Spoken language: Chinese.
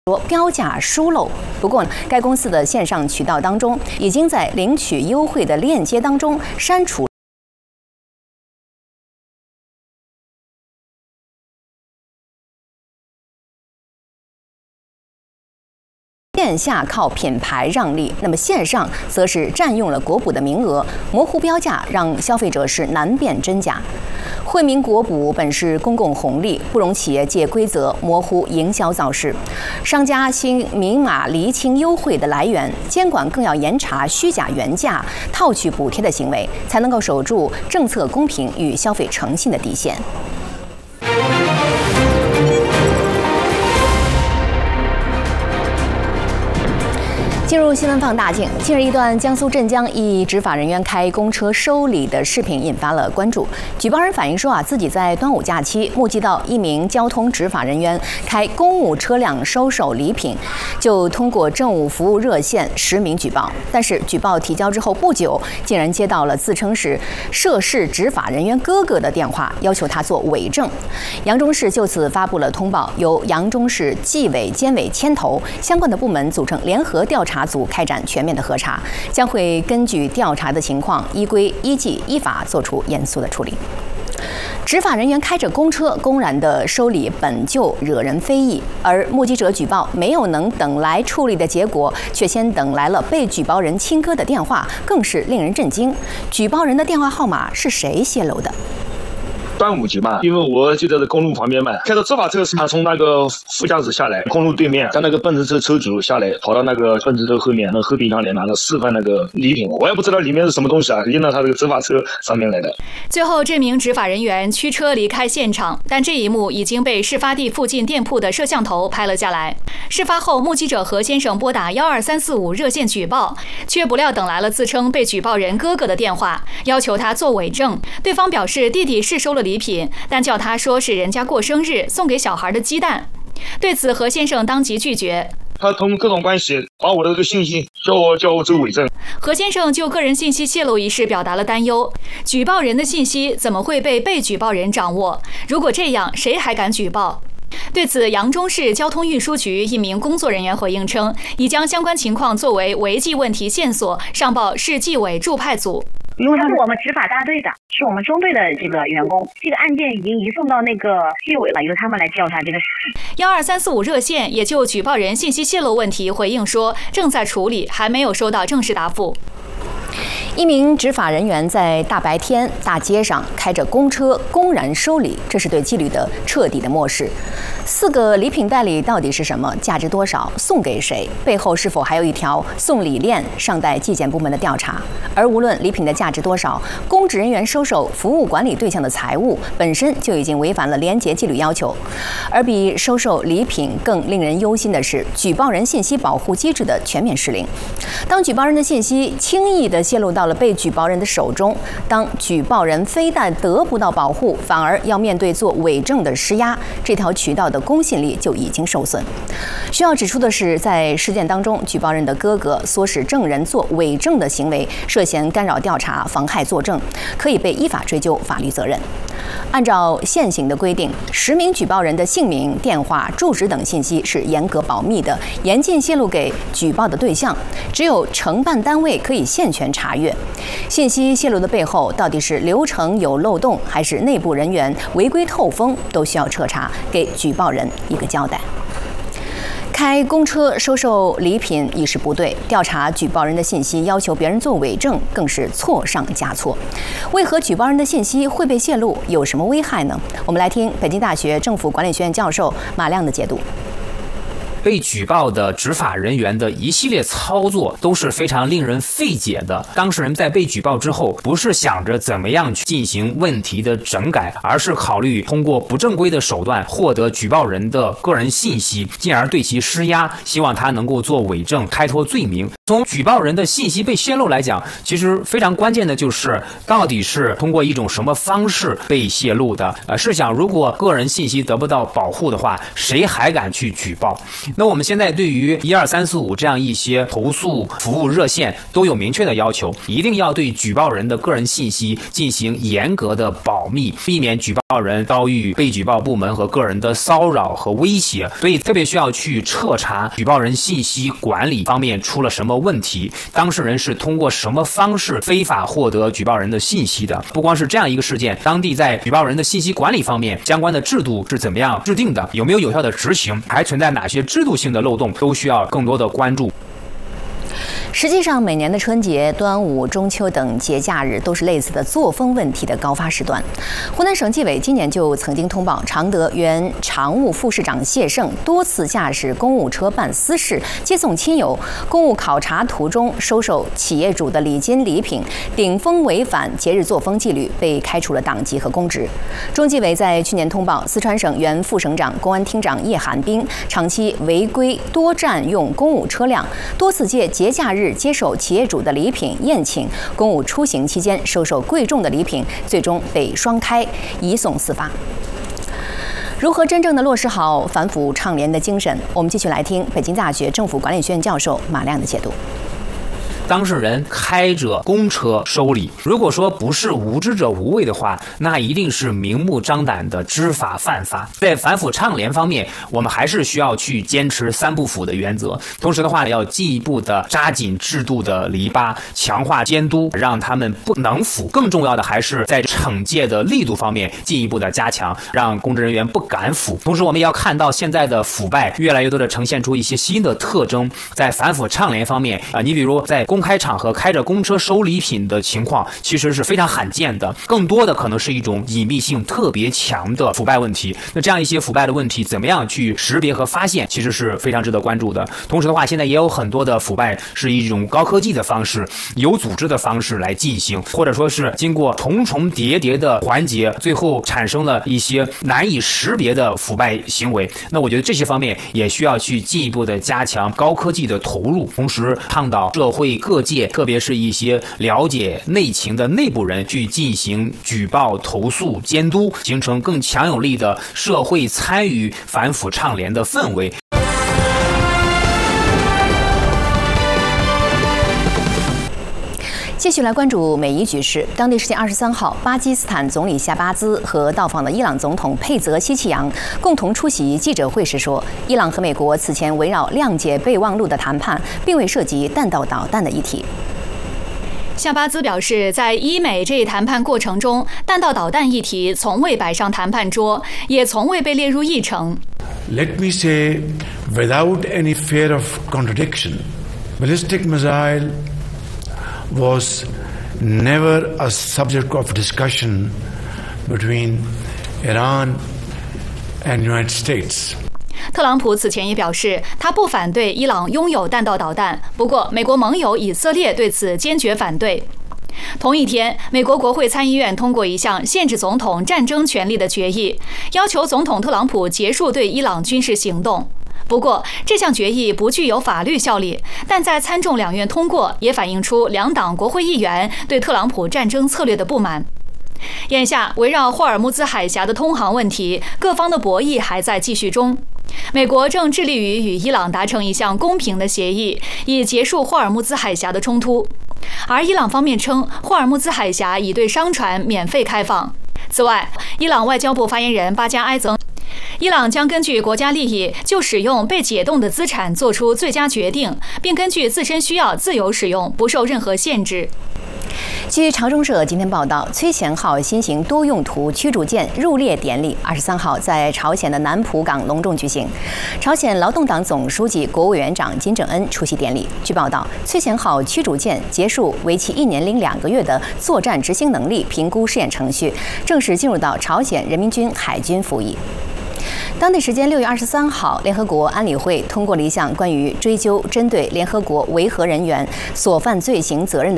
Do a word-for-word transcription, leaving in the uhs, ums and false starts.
说标价疏漏。不过，该公司的线上渠道当中，已经在领取优惠的链接当中删除。 线下靠品牌让利，那么线上则是占用了国补的名额，模糊标价让消费者是难辨真假。惠民国补本是公共红利，不容企业借规则模糊营销造势。商家应明码厘清优惠的来源，监管更要严查虚假原价、套取补贴的行为，才能够守住政策公平与消费诚信的底线。 进入新闻放大镜，近日一段江苏镇江一执法人员开公车收礼的视频引发了关注。举报人反映说啊，自己在端午假期目击到一名交通执法人员开公务车辆收受礼品，就通过政务服务热线实名举报。但是举报提交之后不久，竟然接到了自称是涉事执法人员哥哥的电话，要求他做伪证。扬州市就此发布了通报，由扬州市纪委监委牵头，相关的部门组成联合调查 组开展全面的核查，将会根据调查的情况，依规依纪依法作出严肃的处理。执法人员开着公车公然的收礼，本就惹人非议，而目击者举报没有能等来处理的结果，却先等来了被举报人亲哥的电话，更是令人震惊。举报人的电话号码是谁泄露的？ 端午节嘛，因为我就在这公路旁边嘛，开着执法车，他从那个副驾驶下来，公路对面，在那个奔驰车车主下来，跑到那个奔驰车后面，那后备箱里拿了四份那个礼品，我也不知道里面是什么东西啊，拎到他这个执法车上面来的。 最后，这名执法人员驱车离开现场，但这一幕已经被事发地附近店铺的摄像头拍了下来。事发后，目击者何先生拨打幺二三四五热线举报，却不料等来了自称被举报人哥哥的电话，要求他做伪证。对方表示弟弟是收了 礼品，但叫他说是人家过生日送给小孩的鸡蛋。对此，何先生当即拒绝。 他通各种关系把我的这个信息叫我叫我做伪证。 何先生就个人信息泄露一事表达了担忧：举报人的信息怎么会被被举报人掌握？如果这样，谁还敢举报？ 对此，扬州市交通运输局一名工作人员回应称，已将相关情况作为违纪问题线索上报市纪委驻派组。 因为他是我们执法大队的，是我们中队的这个员工，这个案件已经移送到那个纪委了，由他们来调查这个事情。 幺二三四五热线也就举报人信息泄露问题回应说，正在处理，还没有收到正式答复。 一名执法人员在大白天大街上开着公车公然收礼，这是对纪律的彻底的漠视。四个礼品袋里到底是什么？价值多少？送给谁？背后是否还有一条送礼链？尚待纪检部门的调查。而无论礼品的价值多少，公职人员收受服务管理对象的财物本身就已经违反了廉洁纪律要求。而比收受礼品更令人忧心的是，举报人信息保护机制的全面失灵。当举报人的信息轻易地泄露到 到了被举报人的手中，当举报人非但得不到保护，反而要面对做伪证的施压，这条渠道的公信力就已经受损。需要指出的是，在事件当中，举报人的哥哥唆使证人做伪证的行为，涉嫌干扰调查、妨害作证，可以被依法追究法律责任。按照现行的规定，实名举报人的姓名、电话、住址等信息是严格保密的，严禁泄露给举报的对象，只有承办单位可以现权查阅。 信息泄露的背后，到底是流程有漏洞，还是内部人员违规透风，都需要彻查，给举报人一个交代。开公车收受礼品已是不对，调查举报人的信息，要求别人做伪证，更是错上加错。为何举报人的信息会被泄露？有什么危害呢？我们来听北京大学政府管理学院教授马亮的解读。 被举报的执法人员的一系列操作都是非常令人费解的。当事人在被举报之后，不是想着怎么样去进行问题的整改，而是考虑通过不正规的手段获得举报人的个人信息，进而对其施压，希望他能够做伪证，开脱罪名。从举报人的信息被泄露来讲，其实非常关键的就是到底是通过一种什么方式被泄露的。呃，试想，如果个人信息得不到保护的话，谁还敢去举报？ 那我们现在对于一二三四五这样一些投诉服务热线都有明确的要求，一定要对举报人的个人信息进行严格的保密，避免举报人遭遇被举报部门和个人的骚扰和威胁。所以特别需要去彻查举报人信息管理方面出了什么问题，当事人是通过什么方式非法获得举报人的信息的。不光是这样一个事件，当地在举报人的信息管理方面相关的制度是怎么样制定的，有没有有效的执行，还存在哪些制度性的漏洞，都需要更多的关注。 实际上，每年的春节、端午、中秋等节假日都是类似的作风问题的高发时段。湖南省纪委今年就曾经通报，常德原常务副市长谢胜多次驾驶公务车办私事、接送亲友，公务考察途中收受企业主的礼金礼品，顶风违反节日作风纪律，被开除了党籍和公职。中纪委在去年通报，四川省原副省长、公安厅长叶寒冰长期违规多占用公务车辆，多次借节假日接受企业主的礼品宴请，公务出行期间收受贵重的礼品，最终被双开移送司法。如何真正的落实好反腐倡廉的精神？我们继续来听北京大学政府管理学院教授马亮的解读。 当事人开着公车收礼，如果说不是无知者无畏的话，那一定是明目张胆的知法犯法。在反腐倡廉方面，我们还是需要去坚持三不腐的原则，同时的话要进一步的扎紧制度的篱笆，强化监督，让他们不能腐。更重要的还是在惩戒的力度方面进一步的加强，让公职人员不敢腐。同时我们也要看到现在的腐败越来越多的呈现出一些新的特征，在反腐倡廉方面啊、呃，你比如在公开场合开着公车收礼品的情况，其实是非常罕见的，更多的可能是一种隐蔽性特别强的腐败问题。那这样一些腐败的问题，怎么样去识别和发现，其实是非常值得关注的。同时的话，现在也有很多的腐败是以一种高科技的方式、有组织的方式来进行，或者说是经过重重叠叠的环节，最后产生了一些难以识别的腐败行为。那我觉得这些方面也需要去进一步的加强高科技的投入，同时倡导社会各界，特别是一些了解内情的内部人去进行举报、投诉、监督，形成更强有力的社会参与反腐倡廉的氛围。 继续来关注美伊局势。当地时间二十三号，巴基斯坦总理夏巴兹和到访的伊朗总统佩泽希奇扬共同出席记者会时说，伊朗和美国此前围绕谅解备忘录的谈判，并未涉及弹道导弹的议题。 夏巴兹表示，在伊美这一谈判过程中，弹道导弹议题从未摆上谈判桌，也从未被列入议程。 Let me say, without any fear of contradiction, ballistic missile was never a subject of discussion between Iran and United States. 特朗普此前也表示，他不反对伊朗拥有弹道导弹，不过美国盟友以色列对此坚决反对。同一天，美国国会参议院通过一项限制总统战争权利的决议，要求总统特朗普结束对伊朗军事行动。不过，这项决议不具有法律效力，但在参众两院通过，也反映出两党国会议员对特朗普战争策略的不满。眼下，围绕霍尔木兹海峡的通航问题，各方的博弈还在继续中。美国正致力于与伊朗达成一项公平的协议，以结束霍尔木兹海峡的冲突。而伊朗方面称，霍尔木兹海峡已对商船免费开放。此外，伊朗外交部发言人巴加埃泽伊朗将根据国家利益，就使用被解冻的资产做出最佳决定，并根据自身需要自由使用，不受任何限制。 据朝中社今天报道，崔贤号新型多用途驱逐舰入列典礼二十三号在朝鲜的南浦港隆重举行。朝鲜劳动党总书记、国务委员长金正恩出席典礼。据报道，崔贤号驱逐舰结束为期一年零两个月的作战执行能力评估试验程序，正式进入到朝鲜人民军海军服役。当地时间六月二十三号，联合国安理会通过了一项关于追究针对联合国维和人员所犯罪行责任的